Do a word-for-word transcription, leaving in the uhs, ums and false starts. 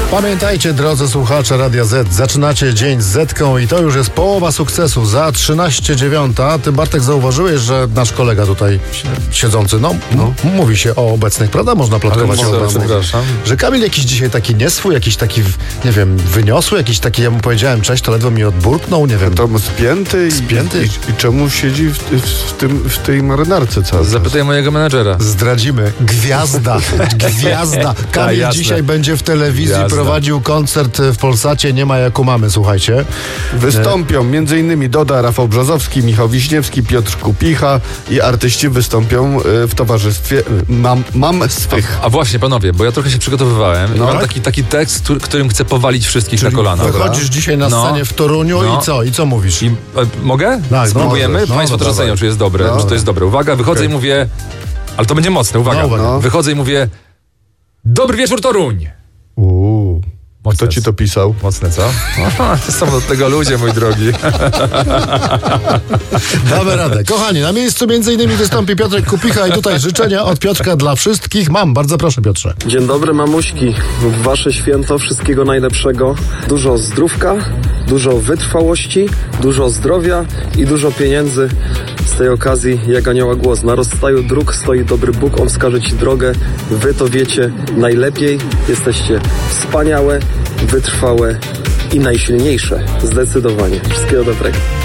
Pamiętajcie, drodzy słuchacze Radia Z, zaczynacie dzień z Zetką i to już jest połowa sukcesu. Za trzynaście dziewiąta. Ty, Bartek, zauważyłeś, że nasz kolega tutaj siedzący, no, no. M- mówi się o obecnych, prawda? Można plotkować o obecnych. Że Kamil jakiś dzisiaj taki nieswój, jakiś taki, nie wiem, wyniosły, jakiś taki, ja mu powiedziałem cześć, to ledwo mi odburknął, nie wiem. To spięty, spięty. I, i, i czemu siedzi w, w, w, tym, w tej marynarce cały czas? Zapytaj mojego menadżera. Zdradzimy. Gwiazda. Gwiazda. Kamil Ta, dzisiaj będzie w telewizji Gwiazda. prowadził koncert w Polsacie, nie ma jak u mamy, słuchajcie. Wystąpią między innymi Doda, Rafał Brzozowski, Michał Wiśniewski, Piotr Kupicha i artyści wystąpią w towarzystwie Mam, mam swych. A, a właśnie, panowie, bo ja trochę się przygotowywałem no. i mam taki, taki tekst, który, którym chcę powalić wszystkich Czyli na kolana. Wychodzisz dzisiaj na scenie no. w Toruniu no. i co? I co mówisz? I, e, mogę? Tak, spróbujemy? No, Państwo no, to ocenią, czy jest dobre, no. czy to jest dobre. Uwaga, wychodzę okay. i mówię, ale to będzie mocne, uwaga. No, no. Wychodzę i mówię, dobry wieczór Toruń. Uuu. Kto ci to pisał? Mocne, co? To są do tego ludzie, mój drogi. Damy radę. Kochani, na miejscu między innymi wystąpi Piotrek Kupicha i tutaj życzenia od Piotrka dla wszystkich. Mam, bardzo proszę, Piotrze. Dzień dobry, mamuśki. W wasze święto wszystkiego najlepszego. Dużo zdrówka, dużo wytrwałości, dużo zdrowia i dużo pieniędzy. Z tej okazji, jak anioła głos, na rozstaju dróg stoi dobry Bóg, on wskaże ci drogę. Wy to wiecie najlepiej. Jesteście wspaniałe, wytrwałe i najsilniejsze. Zdecydowanie. Wszystkiego dobrego.